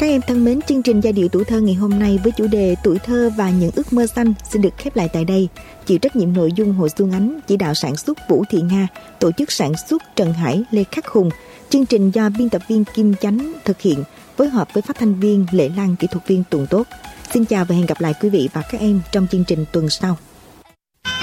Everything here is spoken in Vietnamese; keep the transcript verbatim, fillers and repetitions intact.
Các em thân mến, chương trình Giai điệu tuổi thơ ngày hôm nay với chủ đề tuổi thơ và những ước mơ xanh xin được khép lại tại đây. Chịu trách nhiệm nội dung Hồ Xuân Ánh, chỉ đạo sản xuất Vũ Thị Nga, tổ chức sản xuất Trần Hải, Lê Khắc Hùng. Chương trình do biên tập viên Kim Chánh thực hiện, phối hợp với phát thanh viên Lệ Lan, kỹ thuật viên Tùng Tốt. Xin chào và hẹn gặp lại quý vị và các em trong chương trình tuần sau.